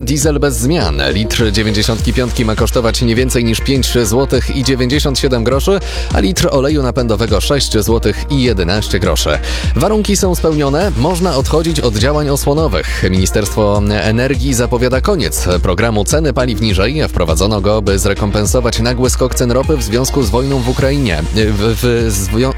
diesel bez zmian. Litr 95 ma kosztować nie więcej niż 5 zł i 97 groszy, a litr oleju napędowego 6 zł i 11 groszy. Warunki są spełnione, można odchodzić od działań osłonowych. Ministerstwo Energii zapowiada koniec programu ceny paliw niżej. Wprowadzono go, by zrekompensować nagły skok cen ropy w związku z wojną w Ukrainie.